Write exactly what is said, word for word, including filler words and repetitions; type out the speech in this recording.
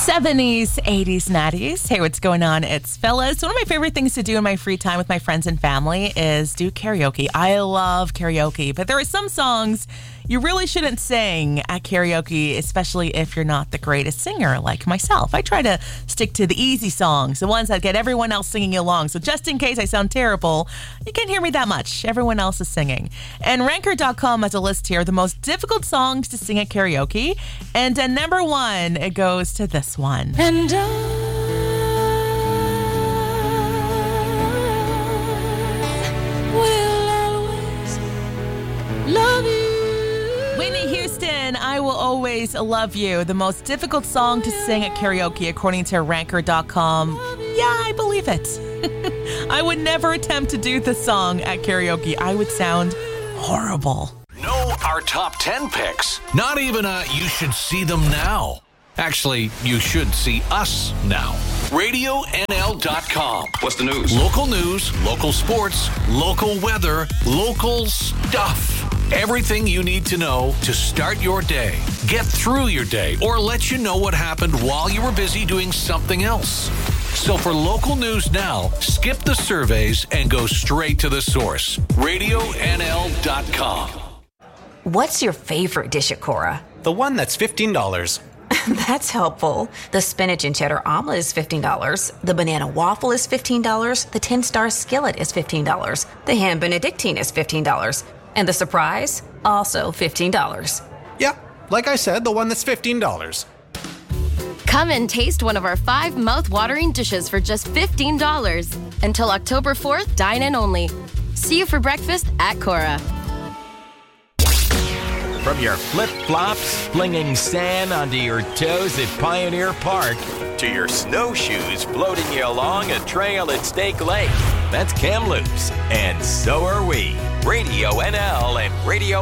seventies, eighties, nineties. Hey, what's going on? It's Fellas. One of my favorite things to do in my free time with my friends and family is do karaoke. I love karaoke, but there are some songs you really shouldn't sing at karaoke, especially if you're not the greatest singer like myself. I try to stick to the easy songs, the ones that get everyone else singing along. So just in case I sound terrible, you can't hear me that much. Everyone else is singing. And Ranker dot com has a list here of the most difficult songs to sing at karaoke. And at number one, it goes to this one. And I will always love you. Whitney Houston, I Will Always Love You, the most difficult song to sing at karaoke according to Ranker dot com. Yeah, I believe it. I would never attempt to do this song at karaoke. I would sound horrible. Know our top ten picks. Not even a you should see them now. Actually, you should see us now. radio N L dot com. What's the news? Local news, local sports, local weather, local stuff. Everything you need to know to start your day, get through your day, or let you know what happened while you were busy doing something else. So for local news now, skip the surveys and go straight to the source. radio N L dot com. What's your favorite dish at Cora? The one that's fifteen dollars. That's helpful. The spinach and cheddar omelet is fifteen dollars. The banana waffle is fifteen dollars. The ten-star skillet is fifteen dollars. The ham benedictine is fifteen dollars. And the surprise? Also fifteen dollars. Yeah, like I said, the one that's fifteen dollars. Come and taste one of our five mouth-watering dishes for just fifteen dollars. Until October fourth, dine in only. See you for breakfast at Cora. From your flip-flops flinging sand onto your toes at Pioneer Park to your snowshoes floating you along a trail at Stake Lake, that's Kamloops, and so are we. Radio N L and Radio